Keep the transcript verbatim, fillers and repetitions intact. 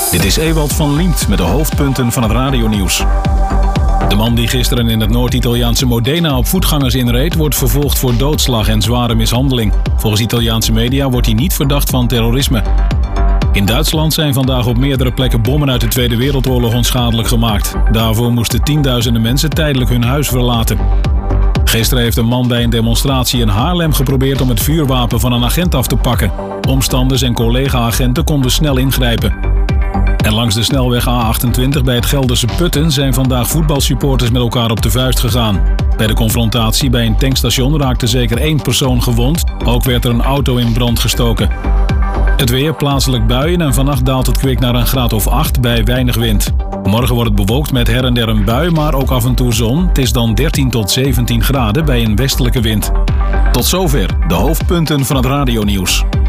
Dit is Ewald van Liemt met de hoofdpunten van het radionieuws. De man die gisteren in het Noord-Italiaanse Modena op voetgangers inreed, wordt vervolgd voor doodslag en zware mishandeling. Volgens Italiaanse media wordt hij niet verdacht van terrorisme. In Duitsland zijn vandaag op meerdere plekken bommen uit de Tweede Wereldoorlog onschadelijk gemaakt. Daarvoor moesten tienduizenden mensen tijdelijk hun huis verlaten. Gisteren heeft een man bij een demonstratie in Haarlem geprobeerd om het vuurwapen van een agent af te pakken. Omstanders en collega-agenten konden snel ingrijpen. En langs de snelweg A achtentwintig bij het Gelderse Putten zijn vandaag voetbalsupporters met elkaar op de vuist gegaan. Bij de confrontatie bij een tankstation raakte zeker één persoon gewond. Ook werd er een auto in brand gestoken. Het weer, plaatselijk buien en vannacht daalt het kwik naar een graad of acht bij weinig wind. Morgen wordt het bewolkt met her en der een bui, maar ook af en toe zon. Het is dan dertien tot zeventien graden bij een westelijke wind. Tot zover de hoofdpunten van het radionieuws.